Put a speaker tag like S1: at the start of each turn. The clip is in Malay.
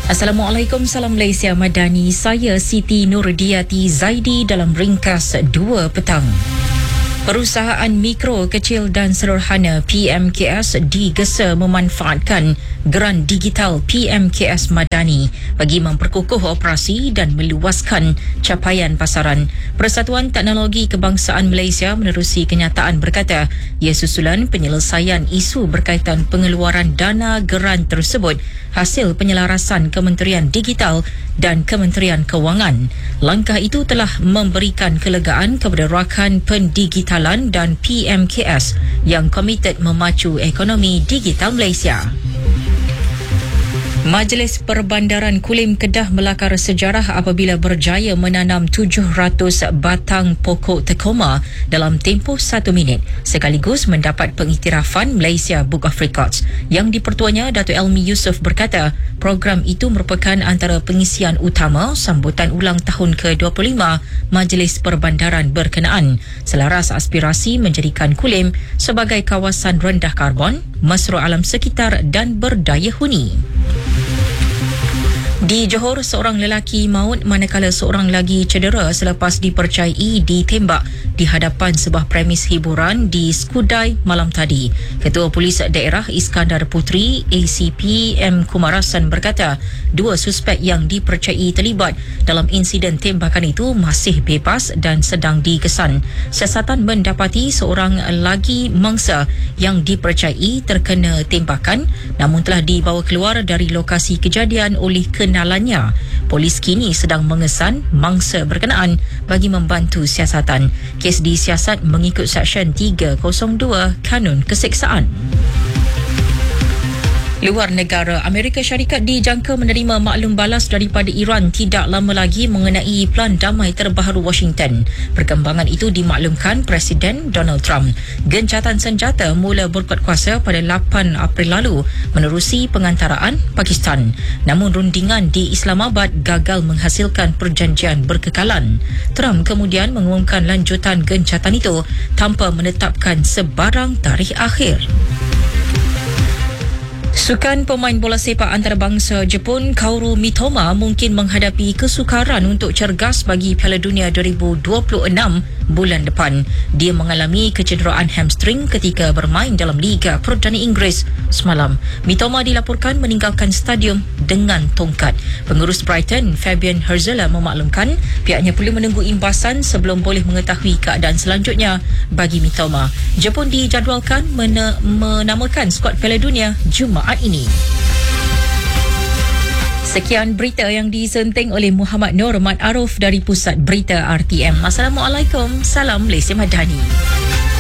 S1: Assalamualaikum, salam Malaysia Madani. Saya Siti Nurdiati Zaidi dalam ringkas 2 petang. Perusahaan mikro, kecil dan sederhana PMKS digesa memanfaatkan geran digital PMKS Madani bagi memperkukuh operasi dan meluaskan capaian pasaran. Persatuan Teknologi Kebangsaan Malaysia menerusi kenyataan berkata ia susulan penyelesaian isu berkaitan pengeluaran dana geran tersebut hasil penyelarasan Kementerian Digital dan Kementerian Kewangan. Langkah itu telah memberikan kelegaan kepada rakan pendigitalan dan PMKS yang komited memacu ekonomi digital Malaysia. Majlis Perbandaran Kulim Kedah melakar sejarah apabila berjaya menanam 700 batang pokok tekoma dalam tempoh 1 minit sekaligus mendapat pengiktirafan Malaysia Book of Records. Yang di-Pertuanya Datuk Elmi Yusof berkata program itu merupakan antara pengisian utama sambutan ulang tahun ke-25 Majlis Perbandaran berkenaan selaras aspirasi menjadikan Kulim sebagai kawasan rendah karbon, mesra alam sekitar dan berdaya huni. Di Johor, seorang lelaki maut manakala seorang lagi cedera selepas dipercayai ditembak di hadapan sebuah premis hiburan di Skudai malam tadi. Ketua Polis Daerah Iskandar Puteri, ACP M. Kumarasan berkata, 2 suspek yang dipercayai terlibat dalam insiden tembakan itu masih bebas dan sedang dikesan. Siasatan mendapati seorang lagi mangsa yang dipercayai terkena tembakan namun telah dibawa keluar dari lokasi kejadian oleh kenalannya. Polis kini sedang mengesan mangsa berkenaan bagi membantu siasatan. Kes disiasat mengikut Seksyen 302 Kanun Keseksaan. Luar negara, Amerika Syarikat dijangka menerima maklum balas daripada Iran tidak lama lagi mengenai pelan damai terbaru Washington. Perkembangan itu dimaklumkan Presiden Donald Trump. Gencatan senjata mula berkuat kuasa pada 8 April lalu menerusi pengantaraan Pakistan. Namun rundingan di Islamabad gagal menghasilkan perjanjian berkekalan. Trump kemudian mengumumkan lanjutan gencatan itu tanpa menetapkan sebarang tarikh akhir. Sukan pemain bola sepak antarabangsa Jepun Kaoru Mitoma mungkin menghadapi kesukaran untuk cergas bagi Piala Dunia 2026 bulan depan. Dia mengalami kecederaan hamstring ketika bermain dalam Liga Perdana Inggeris semalam. Mitoma dilaporkan meninggalkan stadium dengan tongkat. Pengurus Brighton Fabian Herzler memaklumkan pihaknya perlu menunggu imbasan sebelum boleh mengetahui keadaan selanjutnya bagi Mitoma. Jepun dijadualkan menamakan skuad Piala Dunia Jumaat ini. Sekian berita yang disenting oleh Muhammad Nur Mat Aruf dari Pusat Berita RTM. Assalamualaikum, salam Malaysia Madani.